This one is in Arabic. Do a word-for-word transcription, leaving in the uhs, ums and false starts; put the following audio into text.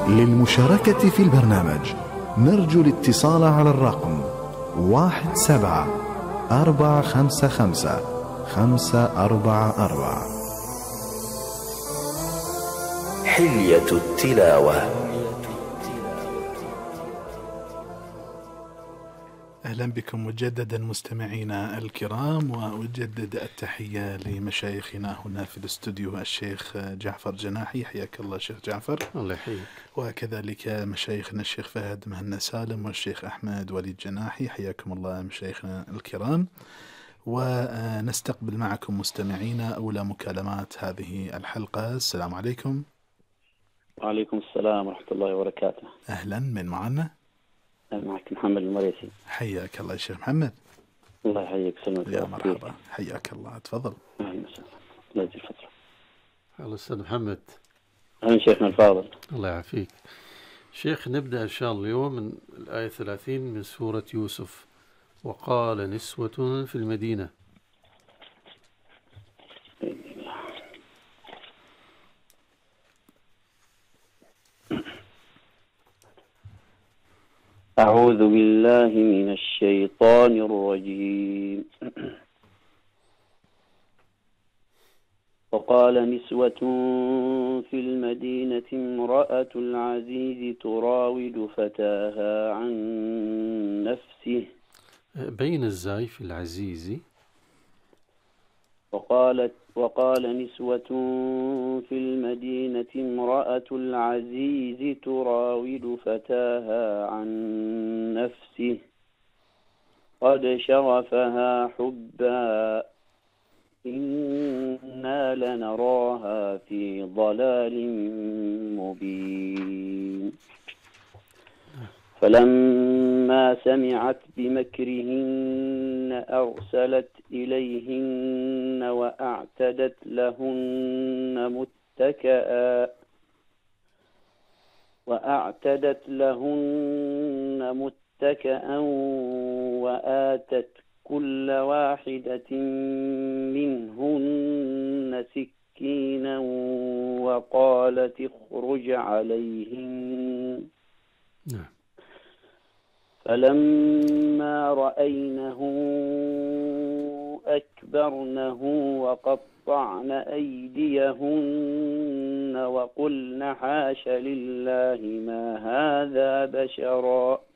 للمشاركة في البرنامج نرجو الاتصال على الرقم واحد سبعة أربعة خمسة خمسة خمسة أربعة أربعة. حلية التلاوة. أهلا بكم مجددا مستمعينا الكرام، وأجدد التحية لمشايخنا هنا في الاستوديو الشيخ جعفر جناحي، حياك الله شيخ جعفر. الله يحييك. وكذلك مشايخنا الشيخ فهد مهنا سالم والشيخ أحمد وليد جناحي، حياكم الله مشايخنا الكرام. ونستقبل معكم مستمعينا أولى مكالمات هذه الحلقة. السلام عليكم. وعليكم السلام ورحمة الله وبركاته. أهلا، من معنا؟ معك محمد المريسي. حياك الله يا شيخ محمد. الله يحييك ويسلمك. يا مرحبا، حياك الله، تفضل. أهلا وسهلا. الله يجزي الفترة. الله أستاذ محمد. أهلا شيخنا الفاضل. الله يعافيك. شيخ، نبدأ إن شاء الله اليوم من الآية ثلاثين من سورة يوسف. وقال نسوة في المدينة. أعوذ بالله من الشيطان الرجيم. وقال نسوة في المدينة امرأة العزيز تراود فتاها عن نفسه. بين الزاي في العزيز. وقالت وقال نسوة في المدينة امرأة العزيز تراود فتاها عن نفسه قد شغفها حبا إنا لنراها في ضلال مبين. فلما سمعت بمكرهن أرسلت إليهن وأعتدت لهن متكئا وأعتدت لهن متكئا وآتت كل واحدة منهن سكينا وقالت اخرج عليهن. نعم. فلما رأينه أكبرنه وقطعن أيديهن وقلن حاش لله ما هذا بشرا